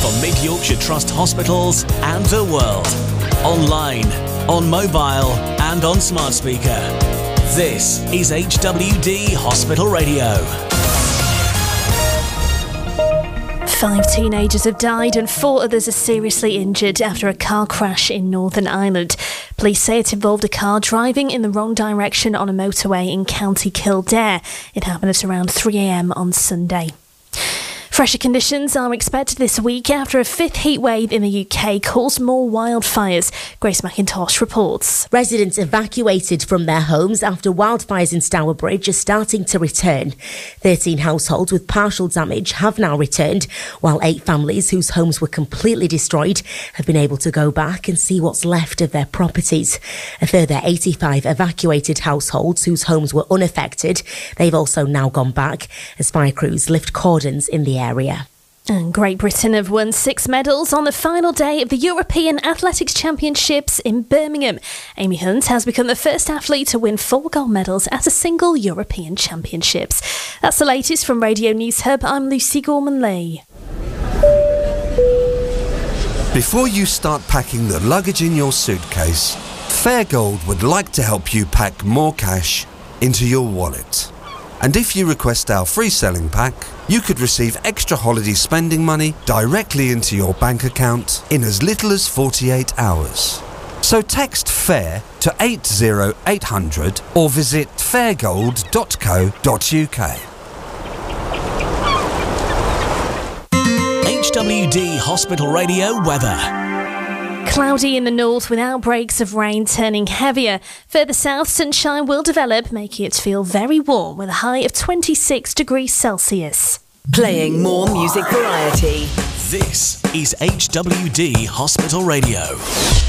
from Mid-Yorkshire Trust hospitals and the world. Online, on mobile and on smart speaker. This is HWD Hospital Radio. 5 teenagers have died and 4 others are seriously injured after a car crash in Northern Ireland. Police say it involved a car driving in the wrong direction on a motorway in County Kildare. It happened at around 3 a.m. on Sunday. Fresher conditions are expected this week after a 5th heat wave in the UK caused more wildfires. Grace McIntosh reports. Residents evacuated from their homes after wildfires in Stourbridge are starting to return. 13 households with partial damage have now returned, while 8 families whose homes were completely destroyed have been able to go back and see what's left of their properties. A further 85 evacuated households whose homes were unaffected, they've also now gone back as fire crews lift cordons in the area. And Great Britain have won 6 medals on the final day of the European Athletics Championships in Birmingham. Amy Hunt has become the first athlete to win 4 gold medals at a single European Championships. That's the latest from Radio News Hub. I'm Lucy Gorman-Lee. Before you start packing the luggage in your suitcase, Fairgold would like to help you pack more cash into your wallet. And if you request our free selling pack, you could receive extra holiday spending money directly into your bank account in as little as 48 hours. So text FAIR to 80800 or visit fairgold.co.uk. HWD Hospital Radio weather. Cloudy in the north with outbreaks of rain turning heavier. Further south, sunshine will develop, making it feel very warm with a high of 26 degrees Celsius. Playing more music variety. This is HWD Hospital Radio.